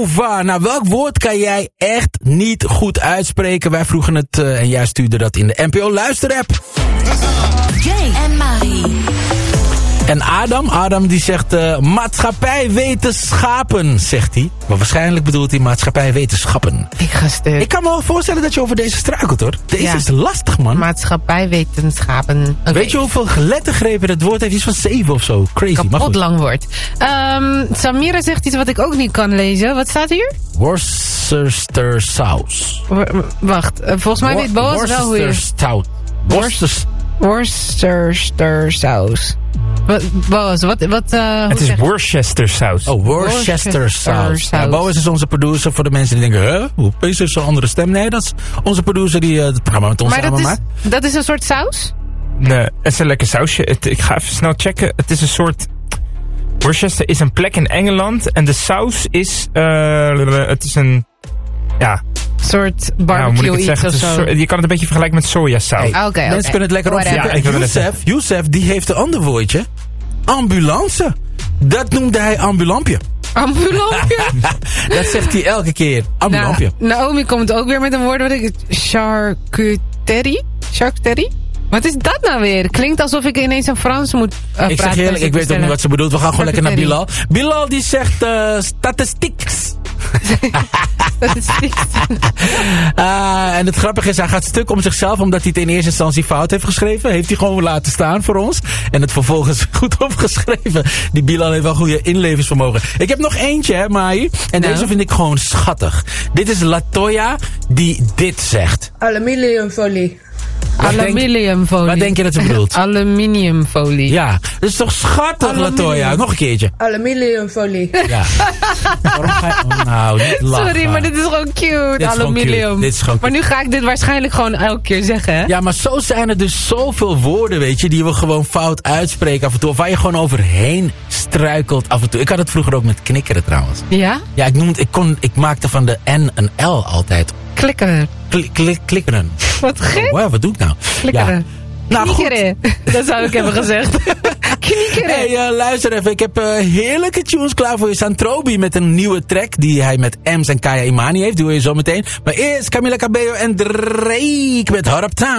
revoir. Nou, welk woord kan jij echt niet goed uitspreken? Wij vroegen het en jij stuurde dat in de NPO Luisterapp. Jay en Marie. En Adam die zegt maatschappijwetenschappen, zegt hij. Maar waarschijnlijk bedoelt hij maatschappijwetenschappen. Ik ga stuk. Ik kan me wel voorstellen dat je over deze struikelt, hoor. Deze is lastig, man. Maatschappijwetenschappen. Okay. Weet je hoeveel lettergrepen dat woord heeft? Iets van 7 of zo. Crazy, maar kapot goed. lang woord. Samira zegt iets wat ik ook niet kan lezen. Wat staat hier? Worcestersaus. Wacht, volgens mij weet Boas wel hoe je... Worcestersaus. Boas, wat het is Worcestersaus. Oh, Worcestersaus. Ja, Boas is onze producer voor de mensen die denken... hoe is er zo'n andere stem? Nee, dat is onze producer die het programma met ons samen maakt. Maar dat is een soort saus? Nee, het is een lekker sausje. Ik ga even snel checken. Het is een soort... Worcester is een plek in Engeland. En de saus is... het is een... Ja... soort barbecue iets of zo. Je kan het een beetje vergelijken met sojasaus. Hey, mensen kunnen het lekker opzoeken. Ja, Youssef, die heeft een ander woordje. Ambulance. Dat noemde hij ambulampje. Ambulampje? Dat zegt hij elke keer. Ambulampje. Naomi komt ook weer met een woord wat ik... Charcuterie? Wat is dat nou weer? Klinkt alsof ik ineens een Frans moet praten. Ik zeg eerlijk, ik weet ook niet wat ze bedoelt. We gaan gewoon lekker naar Bilal. Bilal die zegt statistics. En het grappige is, hij gaat stuk om zichzelf, omdat hij het in eerste instantie fout heeft geschreven. Heeft hij gewoon laten staan voor ons. En het vervolgens goed opgeschreven. Die Bilal heeft wel goede inlevingsvermogen. Ik heb nog eentje, hè, Mai. En deze vind ik gewoon schattig. Dit is Latoya die dit zegt. Aluminiumfolie. Aluminiumfolie. Wat denk je dat ze bedoelt? Aluminiumfolie. Ja, dat is toch schattig, Latoya? Nog een keertje. Aluminiumfolie. Ja. Waarom ga je... Oh, nou, niet lachen. Sorry, maar dit is gewoon cute. Aluminium. Dit is gewoon maar nu ga ik dit waarschijnlijk gewoon elke keer zeggen, hè? Ja, maar zo zijn er dus zoveel woorden, weet je, die we gewoon fout uitspreken af en toe. Of waar je gewoon overheen struikelt af en toe. Ik had het vroeger ook met knikkeren trouwens. Ja? Ja, ik maakte van de N een L altijd. Klikkeren. Klikkeren. Wat gek. Oh, wow, wat doe ik nou? Klikkeren. Ja. Nou, knikkeren. Dat zou ik hebben gezegd. Knikkeren. Hey, luister even. Ik heb heerlijke tunes klaar voor je. Santrobi met een nieuwe track die hij met Ems en Kaya Imani heeft. Die hoor je zo meteen. Maar eerst Camila Cabello en Drake met Hot Up Town.